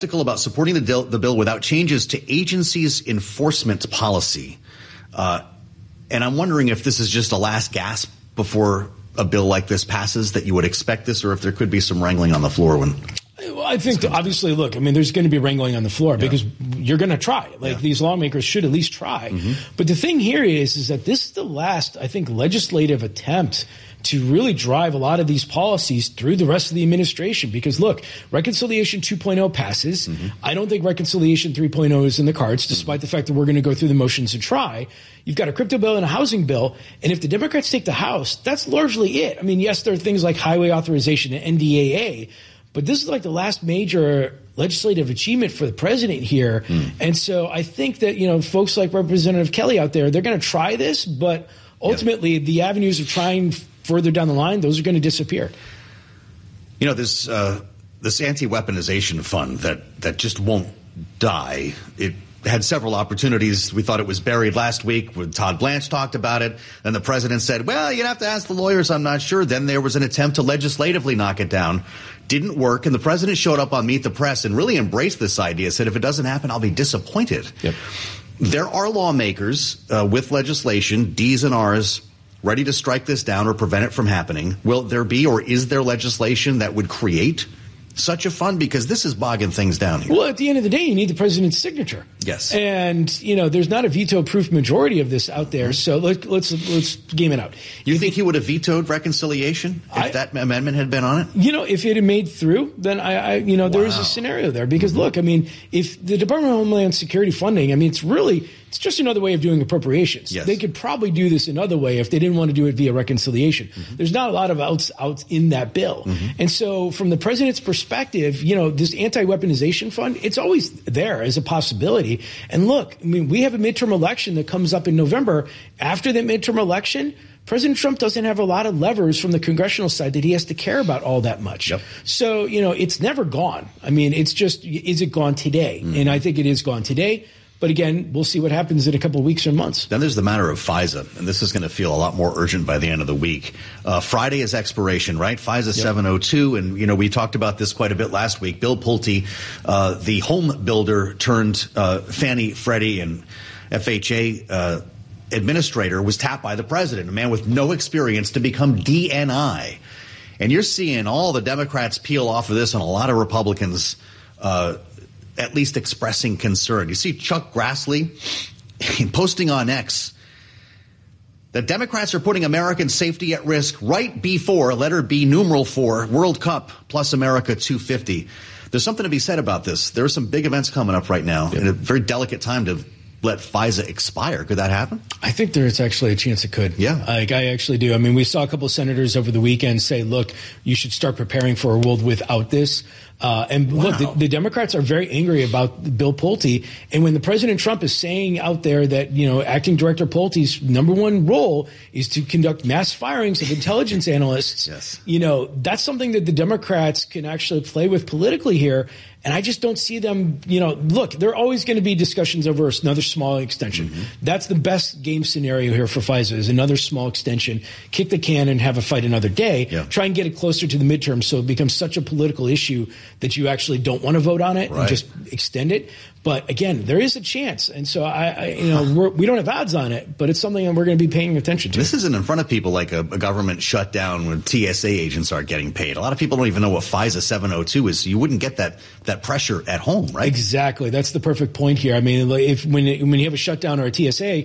about supporting the bill without changes to agencies' enforcement policy. And I'm wondering if this is just a last gasp before a bill like this passes, that you would expect this, or if there could be some wrangling on the floor when... Well, I think obviously, look, I mean, there's going to be wrangling on the floor because you're going to try. These lawmakers should at least try. Mm-hmm. But the thing here is that this is the last, I think, legislative attempt to really drive a lot of these policies through the rest of the administration. Because, look, Reconciliation 2.0 passes. Mm-hmm. I don't think Reconciliation 3.0 is in the cards, despite the fact that we're going to go through the motions and try. You've got a crypto bill and a housing bill. And if the Democrats take the House, that's largely it. I mean, yes, there are things like highway authorization and NDAA, but this is like the last major legislative achievement for the president here. And so I think that, folks like Representative Kelly out there, they're going to try this, but ultimately the avenues of trying further down the line, those are going to disappear. This anti-weaponization fund that just won't die. It had several opportunities. We thought it was buried last week when Todd Blanche talked about it. And the president said, well, you'd have to ask the lawyers. I'm not sure. Then there was an attempt to legislatively knock it down. Didn't work. And the president showed up on Meet the Press and really embraced this idea, said, if it doesn't happen, I'll be disappointed. Yep. There are lawmakers with legislation, D's and R's, ready to strike this down or prevent it from happening. Will there be, or is there legislation that would create such a fund? Because this is bogging things down here. Well, at the end of the day, you need the president's signature. Yes. And, there's not a veto-proof majority of this out there. So let's game it out. You think he would have vetoed reconciliation if that amendment had been on it? If it had made through, then there is a scenario there. Because look, I mean, if the Department of Homeland Security funding, I mean, it's just another way of doing appropriations. Yes. They could probably do this another way if they didn't want to do it via reconciliation. Mm-hmm. There's not a lot of outs in that bill. Mm-hmm. And so from the president's perspective, this anti-weaponization fund, it's always there as a possibility. And look, I mean, we have a midterm election that comes up in November. After that midterm election, President Trump doesn't have a lot of levers from the congressional side that he has to care about all that much. Yep. So, it's never gone. I mean, it's just, is it gone today? Mm-hmm. And I think it is gone today. But again, we'll see what happens in a couple of weeks or months. Then there's the matter of FISA, and this is going to feel a lot more urgent by the end of the week. Friday is expiration, right? FISA 702, and we talked about this quite a bit last week. Bill Pulte, the home builder turned Fannie, Freddie, and FHA administrator, was tapped by the president, a man with no experience, to become DNI. And you're seeing all the Democrats peel off of this, and a lot of Republicans at least expressing concern. You see Chuck Grassley posting on X that Democrats are putting American safety at risk right before, letter B, numeral 4, World Cup plus America 250. There's something to be said about this. There are some big events coming up right now, and a very delicate time to let FISA expire. Could that happen? I think there's actually a chance it could. Yeah. I actually do. I mean, we saw a couple of senators over the weekend say, look, you should start preparing for a world without this. Look, the Democrats are very angry about Bill Pulte. And when the President Trump is saying out there that, Acting Director Pulte's number one role is to conduct mass firings of intelligence analysts, that's something that the Democrats can actually play with politically here. And I just don't see them, look, there are always going to be discussions over another small extension. Mm-hmm. That's the best game scenario here for FISA, is another small extension, kick the can and have a fight another day, try and get it closer to the midterm so it becomes such a political issue that you actually don't want to vote on it and just extend it. But again, there is a chance. And so we don't have odds on it, but it's something that we're going to be paying attention to. This isn't in front of people like a government shutdown when TSA agents aren't getting paid. A lot of people don't even know what FISA 702 is, so you wouldn't get that pressure at home, right? Exactly. That's the perfect point here. I mean, when you have a shutdown or a TSA,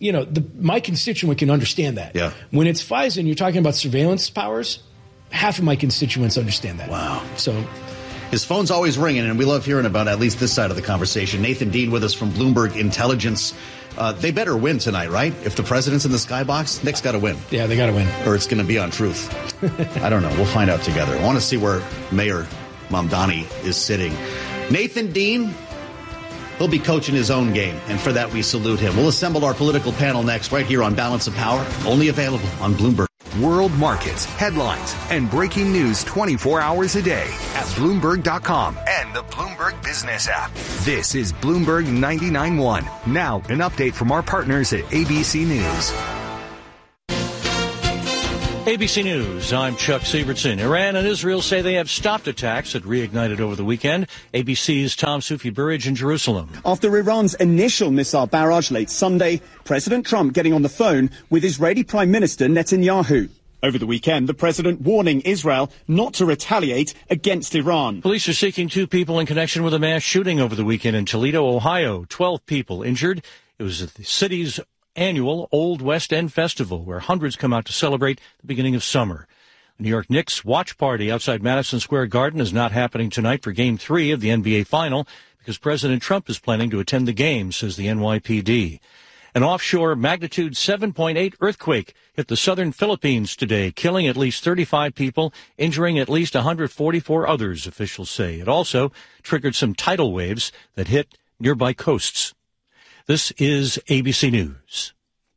my constituent can understand that. Yeah. When it's FISA and you're talking about surveillance powers, half of my constituents understand that. Wow. So his phone's always ringing, and we love hearing about at least this side of the conversation. Nathan Dean with us from Bloomberg Intelligence. They better win tonight, right? If the president's in the skybox, Nick's got to win. Yeah, they got to win. Or it's going to be on Truth. I don't know. We'll find out together. I want to see where Mayor Mamdani is sitting. Nathan Dean, he'll be coaching his own game, and for that we salute him. We'll assemble our political panel next, right here on Balance of Power, only available on Bloomberg. World markets, headlines, and breaking news 24 hours a day at Bloomberg.com and the Bloomberg Business app. This is Bloomberg 99.1. Now, an update from our partners at ABC News. ABC News, I'm Chuck Sievertson. Iran and Israel say they have stopped attacks that reignited over the weekend. ABC's Tom Soufi-Burridge in Jerusalem. After Iran's initial missile barrage late Sunday, President Trump getting on the phone with Israeli Prime Minister Netanyahu. Over the weekend, the president warning Israel not to retaliate against Iran. Police are seeking 2 people in connection with a mass shooting over the weekend in Toledo, Ohio. 12 people injured. It was at the city's annual Old West End Festival, where hundreds come out to celebrate the beginning of summer. The New York Knicks watch party outside Madison Square Garden is not happening tonight for Game 3 of the NBA Final because President Trump is planning to attend the game, says the NYPD. An offshore magnitude 7.8 earthquake hit the southern Philippines today, killing at least 35 people, injuring at least 144 others, officials say. It also triggered some tidal waves that hit nearby coasts. This is ABC News.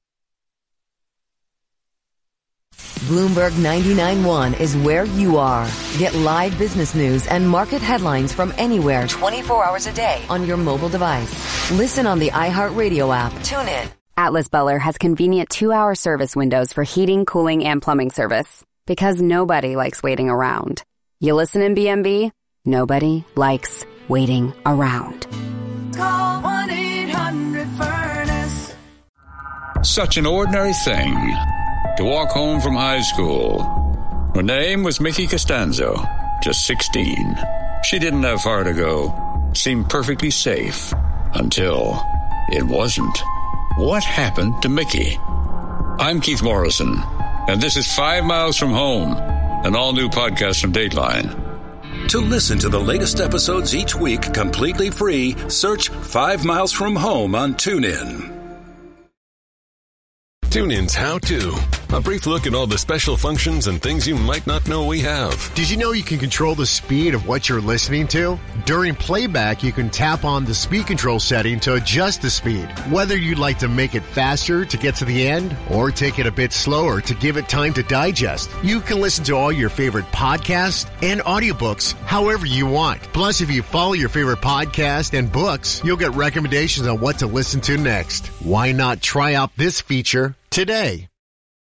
Bloomberg 99.1 is where you are. Get live business news and market headlines from anywhere 24 hours a day on your mobile device. Listen on the iHeartRadio app. Tune in. Atlas Buller has convenient 2-hour service windows for heating, cooling, and plumbing service. Because nobody likes waiting around. You listen in BMB? Nobody likes waiting around. Call 1-800-FURNACE. Such an ordinary thing to walk home from high school. Her name was Mickey Costanzo, just 16. She didn't have far to go. Seemed perfectly safe until it wasn't. What happened to Mickey? I'm Keith Morrison, and this is 5 Miles from Home, an all-new podcast from Dateline. To listen to the latest episodes each week completely free, search 5 Miles from Home on TuneIn. TuneIn's How To. A brief look at all the special functions and things you might not know we have. Did you know you can control the speed of what you're listening to? During playback, you can tap on the speed control setting to adjust the speed. Whether you'd like to make it faster to get to the end or take it a bit slower to give it time to digest, you can listen to all your favorite podcasts and audiobooks however you want. Plus, if you follow your favorite podcast and books, you'll get recommendations on what to listen to next. Why not try out this feature today?